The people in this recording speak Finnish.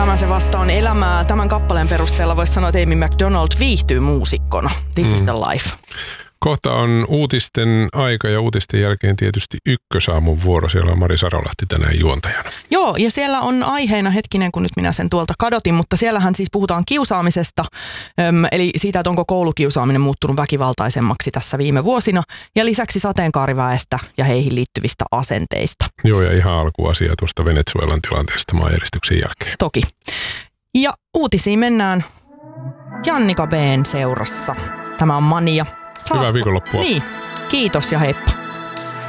Tämä se vasta on elämää. Tämän kappaleen perusteella voisi sanoa, että Amy Macdonald viihtyy muusikkona. This is the life. Kohta on uutisten aika ja uutisten jälkeen tietysti Ykkösaamun vuoro. Siellä on Mari Sarolahti tänään juontajana. Joo, ja siellä on aiheena, hetkinen kun nyt minä sen tuolta kadotin, mutta siellähän siis puhutaan kiusaamisesta, eli siitä, että onko koulukiusaaminen muuttunut väkivaltaisemmaksi tässä viime vuosina, ja lisäksi sateenkaariväestä ja heihin liittyvistä asenteista. Joo, ja ihan alkuasia tuosta Venezuelan tilanteesta maanjäristyksen jälkeen. Toki. Ja uutisiin mennään Jannika B:n seurassa. Tämä on Mania. Hyvää viikonloppua. Niin, kiitos ja heippa.